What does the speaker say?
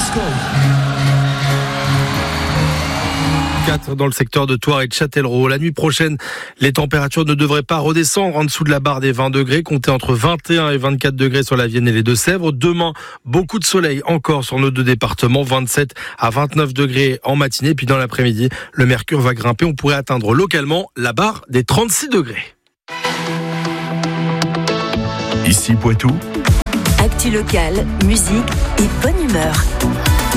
Dans le secteur de Thouars et de Châtellerault. La nuit prochaine, les températures ne devraient pas redescendre en dessous de la barre des 20 degrés, comptez entre 21 et 24 degrés sur la Vienne et les Deux-Sèvres. Demain, beaucoup de soleil encore sur nos deux départements, 27 à 29 degrés en matinée. Puis dans l'après-midi, le mercure va grimper. On pourrait atteindre localement la barre des 36 degrés. Ici Poitou. Actu locale, musique et bonne humeur.